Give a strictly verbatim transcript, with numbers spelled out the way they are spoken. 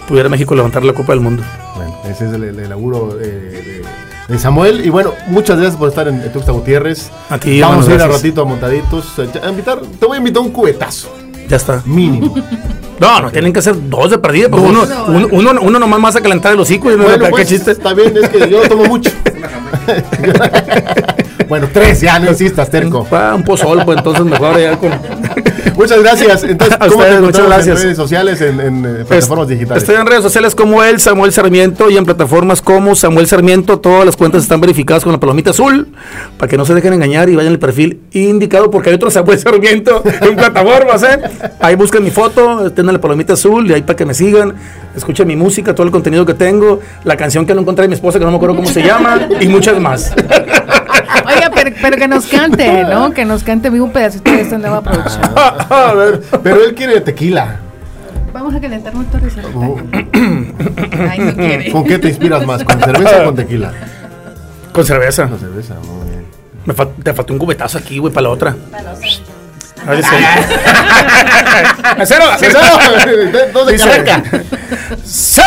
pudiera México levantar la Copa del Mundo. Bueno, ese es el, el, el auguro de, de, de Samuel. Y bueno, muchas gracias por estar en, en Tuxtla Gutiérrez. A ti, vamos hermano, a ir a gracias. ratito a Montaditos. A invitar, te voy a invitar un cubetazo. Ya está. Mínimo. No, no, tienen que ser dos de perdida, porque uno, uno, uno, uno nomás más a calentar el hocico y uno Bueno, ¿qué pues, chiste? está bien, es que yo no tomo mucho. Bueno, tres, ya no insistas, terco. Ah, un pozol, pues entonces mejor ya con... Muchas gracias. Entonces, A ¿cómo ustedes, te muchas encontramos gracias. en redes sociales, en, en eh, plataformas digitales? Estoy en redes sociales como el Samuel Sarmiento y en plataformas como Samuel Sarmiento. Todas las cuentas están verificadas con la palomita azul para que no se dejen engañar y vayan al perfil indicado, porque hay otro Samuel Sarmiento en plataformas, ¿eh? Ahí busquen mi foto, tienen la palomita azul y ahí para que me sigan, escuchen mi música, todo el contenido que tengo, la canción que no encontré de mi esposa que no me acuerdo cómo se llama y muchas más. Oiga, pero, pero que nos cante, ¿no? Que nos cante un pedacito de esta nueva producción. A ver, pero él quiere tequila. Vamos a calentar motores ahorita. Ay, no quiere. ¿Con qué te inspiras más? ¿Con cerveza o con tequila? Con cerveza. Con cerveza, muy bien. Me fal- te faltó un cubetazo aquí, güey, para la otra. A ver, sí. ¡Acero, acero! Dos de Dice, careca. ¡Sa!